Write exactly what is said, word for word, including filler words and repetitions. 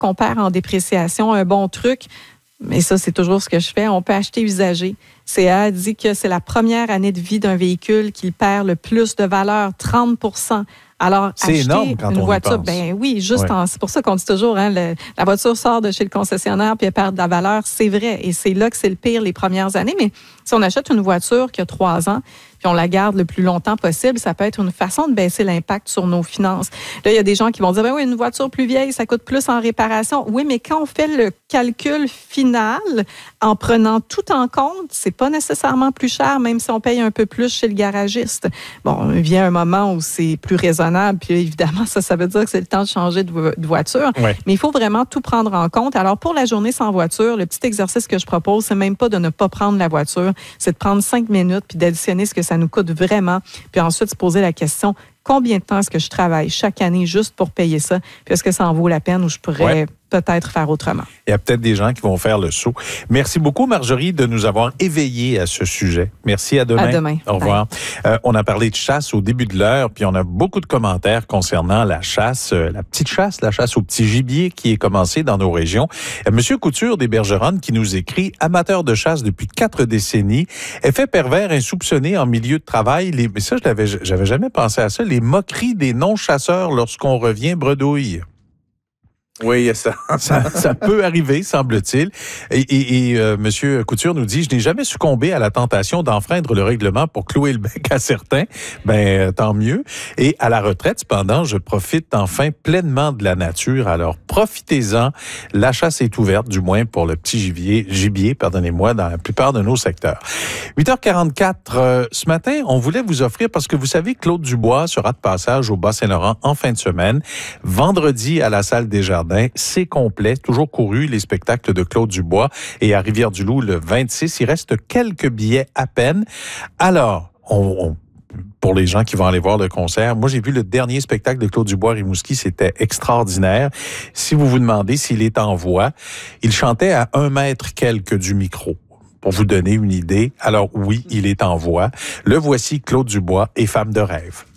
qu'on perd en dépréciation. Un bon truc, mais ça, c'est toujours ce que je fais, on peut acheter usagé. C A dit que c'est la première année de vie d'un véhicule qui perd le plus de valeur, trente pour cent. Alors, c'est acheter énorme quand une on voiture, y pense. ben oui, juste ouais. en, c'est pour ça qu'on dit toujours, hein, le, la voiture sort de chez le concessionnaire puis elle perd de la valeur, c'est vrai. Et c'est là que c'est le pire les premières années. Mais si on achète une voiture qui a trois ans, puis on la garde le plus longtemps possible, ça peut être une façon de baisser l'impact sur nos finances. Là, il y a des gens qui vont dire, ben oui, une voiture plus vieille, ça coûte plus en réparation. Oui, mais quand on fait le calcul final, en prenant tout en compte, c'est pas nécessairement plus cher, même si on paye un peu plus chez le garagiste. Bon, il vient un moment où c'est plus raisonnable, puis évidemment, ça, ça veut dire que c'est le temps de changer de, vo- de voiture. Ouais. Mais il faut vraiment tout prendre en compte. Alors, pour la journée sans voiture, le petit exercice que je propose, c'est même pas de ne pas prendre la voiture, c'est de prendre cinq minutes puis d'additionner ce que ça nous coûte vraiment, puis ensuite se poser la question, combien de temps est-ce que je travaille chaque année juste pour payer ça, puis est-ce que ça en vaut la peine ou je pourrais ouais. peut-être faire autrement. Il y a peut-être des gens qui vont faire le saut. Merci beaucoup, Marjorie, de nous avoir éveillés à ce sujet. Merci, à demain. À demain. Au revoir. Euh, on a parlé de chasse au début de l'heure, puis on a beaucoup de commentaires concernant la chasse, euh, la petite chasse, la chasse au petit gibier qui est commencée dans nos régions. Euh, Monsieur Couture des Bergeronnes qui nous écrit, amateur de chasse depuis quatre décennies, effet pervers insoupçonné en milieu de travail. Les, mais ça, je l'avais, j'avais jamais pensé à ça. Les moqueries des non-chasseurs lorsqu'on revient bredouille. Oui, il y a ça. ça. Ça peut arriver, semble-t-il. Et, et, et euh, M. Couture nous dit, je n'ai jamais succombé à la tentation d'enfreindre le règlement pour clouer le bec à certains. Ben, euh, tant mieux. Et à la retraite, cependant, je profite enfin pleinement de la nature. Alors, profitez-en. La chasse est ouverte, du moins pour le petit gibier, gibier, pardonnez-moi, dans la plupart de nos secteurs. huit heures quarante-quatre, euh, ce matin, on voulait vous offrir, parce que vous savez, Claude Dubois sera de passage au Bas-Saint-Laurent en fin de semaine. Vendredi, à la salle des Jardins, c'est complet, toujours couru, les spectacles de Claude Dubois. Et à Rivière-du-Loup, le vingt-six, il reste quelques billets à peine. Alors, on, on pour les gens qui vont aller voir le concert. Moi, j'ai vu le dernier spectacle de Claude Dubois Rimouski, c'était extraordinaire. Si vous vous demandez s'il est en voix, il chantait à un mètre quelque du micro. Pour vous donner une idée, alors oui, il est en voix. Le voici, Claude Dubois et Femme de rêve.